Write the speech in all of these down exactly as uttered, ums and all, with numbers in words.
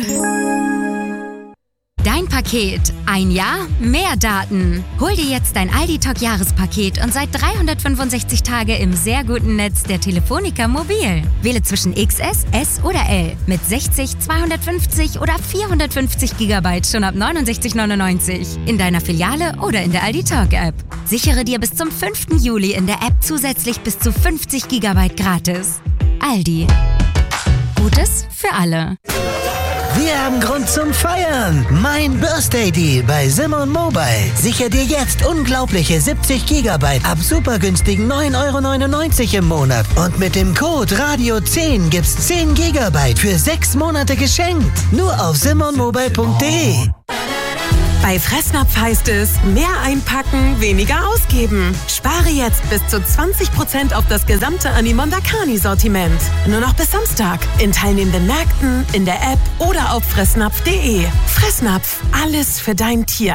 Dein Paket. Ein Jahr, mehr Daten. Hol dir jetzt dein Aldi Talk Jahrespaket und seit dreihundertfünfundsechzig Tage im sehr guten Netz der Telefonica Mobil. Wähle zwischen X S, S oder L mit sechzig, zweihundertfünfzig oder vierhundertfünfzig Gigabyte schon ab neunundsechzig neunundneunzig in deiner Filiale oder in der Aldi Talk App. Sichere dir bis zum fünften Juli in der App zusätzlich bis zu fünfzig Gigabyte gratis. Aldi. Gutes für alle. Wir haben Grund zum Feiern. Mein Birthday Deal bei Simon Mobile. Sicher dir jetzt unglaubliche siebzig Gigabyte ab super günstigen neun Euro neunundneunzig im Monat. Und mit dem Code Radio zehn gibt's zehn Gigabyte für sechs Monate geschenkt. Nur auf simon mobile punkt de. Bei Fressnapf heißt es, mehr einpacken, weniger ausgeben. Spare jetzt bis zu zwanzig Prozent auf das gesamte Animonda Carni-Sortiment. Nur noch bis Samstag. In teilnehmenden Märkten, in der App oder auf fressnapf punkt de. Fressnapf, alles für dein Tier.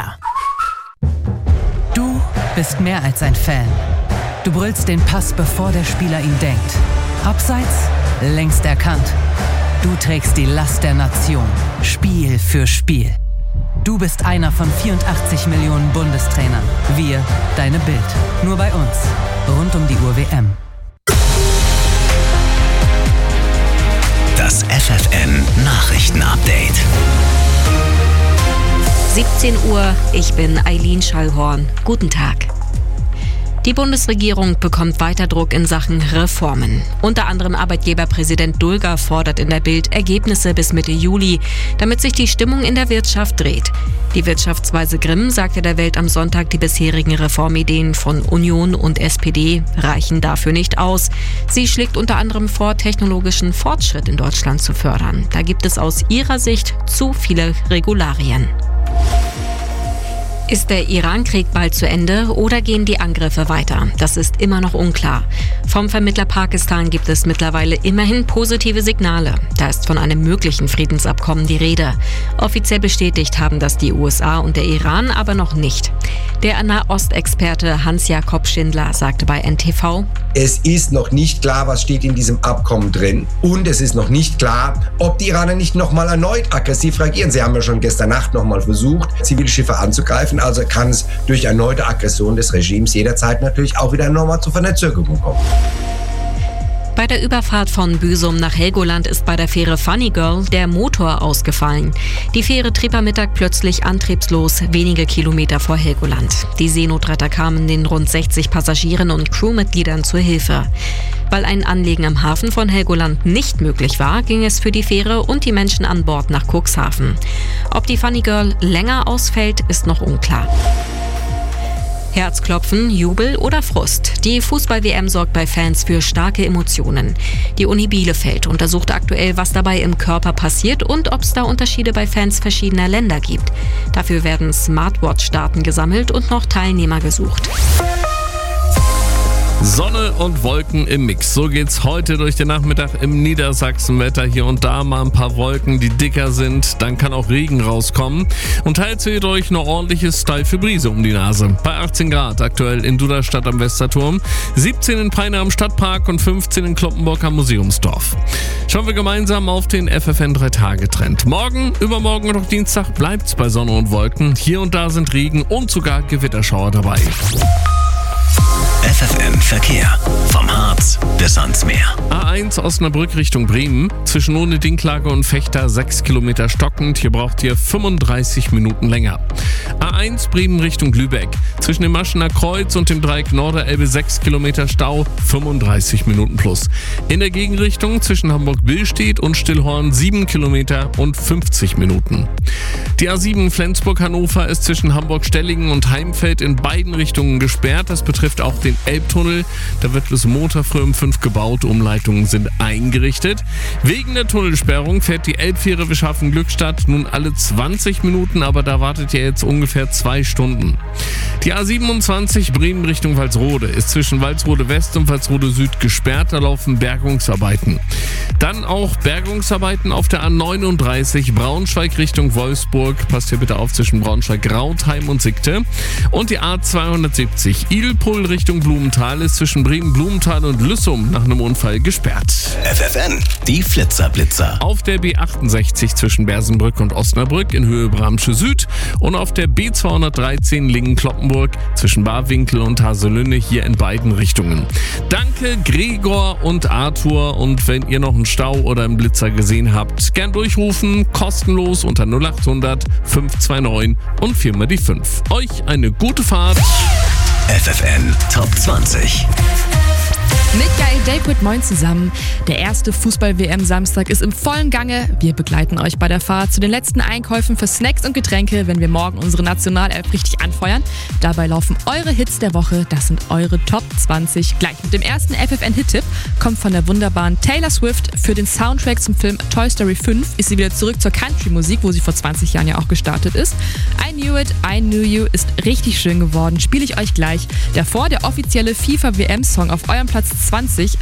Du bist mehr als ein Fan. Du brüllst den Pass, bevor der Spieler ihn denkt. Abseits, längst erkannt. Du trägst die Last der Nation. Spiel für Spiel. Du bist einer von vierundachtzig Millionen Bundestrainern. Wir, deine Bild. Nur bei uns. Rund um die Uhr W M. Das F F N Nachrichtenupdate. siebzehn Uhr, ich bin Eileen Schallhorn. Guten Tag. Die Bundesregierung bekommt weiter Druck in Sachen Reformen. Unter anderem Arbeitgeberpräsident Dulger fordert in der Bild Ergebnisse bis Mitte Juli, damit sich die Stimmung in der Wirtschaft dreht. Die Wirtschaftsweise Grimm sagte der Welt am Sonntag, die bisherigen Reformideen von Union und S P D reichen dafür nicht aus. Sie schlägt unter anderem vor, technologischen Fortschritt in Deutschland zu fördern. Da gibt es aus ihrer Sicht zu viele Regularien. Ist der Iran-Krieg bald zu Ende oder gehen die Angriffe weiter? Das ist immer noch unklar. Vom Vermittler Pakistan gibt es mittlerweile immerhin positive Signale. Da ist von einem möglichen Friedensabkommen die Rede. Offiziell bestätigt haben das die U S A und der Iran aber noch nicht. Der Nahostexperte Hans-Jakob Schindler sagte bei N T V: Es ist noch nicht klar, was steht in diesem Abkommen drin. Und es ist noch nicht klar, ob die Iraner nicht nochmal erneut aggressiv reagieren. Sie haben ja schon gestern Nacht nochmal versucht, Zivilschiffe anzugreifen. Also kann es durch erneute Aggression des Regimes jederzeit natürlich auch wieder nochmal zu Verzögerungen kommen. Bei der Überfahrt von Büsum nach Helgoland ist bei der Fähre Funny Girl der Motor ausgefallen. Die Fähre trieb am Mittag plötzlich antriebslos wenige Kilometer vor Helgoland. Die Seenotretter kamen den rund sechzig Passagieren und Crewmitgliedern zur Hilfe. Weil ein Anlegen am Hafen von Helgoland nicht möglich war, ging es für die Fähre und die Menschen an Bord nach Cuxhaven. Ob die Funny Girl länger ausfällt, ist noch unklar. Herzklopfen, Jubel oder Frust. Die Fußball-W M sorgt bei Fans für starke Emotionen. Die Uni Bielefeld untersucht aktuell, was dabei im Körper passiert und ob es da Unterschiede bei Fans verschiedener Länder gibt. Dafür werden Smartwatch-Daten gesammelt und noch Teilnehmer gesucht. Sonne und Wolken im Mix. So geht's heute durch den Nachmittag im Niedersachsenwetter. Hier und da mal ein paar Wolken, die dicker sind. Dann kann auch Regen rauskommen. Und teils hierdurch eine ordentliche steife Brise um die Nase. Bei achtzehn Grad aktuell in Duderstadt am Westerturm, siebzehn in Peine am Stadtpark und fünfzehn in Kloppenburg am Museumsdorf. Schauen wir gemeinsam auf den F F N drei Tage Trend. Morgen, übermorgen und auch Dienstag bleibt's bei Sonne und Wolken. Hier und da sind Regen und sogar Gewitterschauer dabei. F F N Verkehr. Vom Harz bis ans Meer. A eins Osnabrück Richtung Bremen. Zwischen Ohne Dinklage und Fechter sechs Kilometer stockend. Hier braucht ihr fünfunddreißig Minuten länger. A eins Bremen Richtung Lübeck. Zwischen dem Maschener Kreuz und dem Dreieck Norderelbe sechs Kilometer Stau. fünfunddreißig Minuten plus. In der Gegenrichtung zwischen Hamburg-Billstedt und Stillhorn sieben Kilometer und fünfzig Minuten. Die A sieben Flensburg-Hannover ist zwischen Hamburg-Stellingen und Heimfeld in beiden Richtungen gesperrt. Das betrifft auch den Elbtunnel. Da wird bis Montag früh um fünf gebaut. Umleitungen sind eingerichtet. Wegen der Tunnelsperrung fährt die Elbfähre Wischaffen-Glückstadt nun alle zwanzig Minuten, aber da wartet ihr jetzt ungefähr zwei Stunden. Die A siebenundzwanzig Bremen Richtung Walsrode ist zwischen Walsrode West und Walsrode Süd gesperrt. Da laufen Bergungsarbeiten. Dann auch Bergungsarbeiten auf der A neununddreißig Braunschweig Richtung Wolfsburg. Passt hier bitte auf zwischen Braunschweig-Rautheim und Siegte. Und die A zweihundertsiebzig Ilpol Richtung Blumenthal ist zwischen Bremen-Blumenthal und und Lüssum nach einem Unfall gesperrt. F F N, die Flitzer-Blitzer. Auf der B achtundsechzig zwischen Bersenbrück und Osnabrück in Höhe Bramsche Süd und auf der B zweihundertdreizehn Lingen-Kloppenburg zwischen Barwinkel und Haselünne hier in beiden Richtungen. Danke Gregor und Arthur, und wenn ihr noch einen Stau oder einen Blitzer gesehen habt, gern durchrufen, kostenlos unter null acht hundert fünf zwei neun und viermal die fünf. Euch eine gute Fahrt. F F N Top zwanzig. Mit Gail Dayquid, moin zusammen. Der erste Fußball-W M-Samstag ist im vollen Gange. Wir begleiten euch bei der Fahrt zu den letzten Einkäufen für Snacks und Getränke, wenn wir morgen unsere Nationalelf richtig anfeuern. Dabei laufen eure Hits der Woche, das sind eure Top zwanzig. Gleich mit dem ersten F F N-Hit-Tipp kommt von der wunderbaren Taylor Swift. Für den Soundtrack zum Film Toy Story fünf ist sie wieder zurück zur Country-Musik, wo sie vor zwanzig Jahren ja auch gestartet ist. I Knew It, I Knew You ist richtig schön geworden, spiele ich euch gleich. Davor der offizielle FIFA-W M-Song auf eurem Platz zwanzig,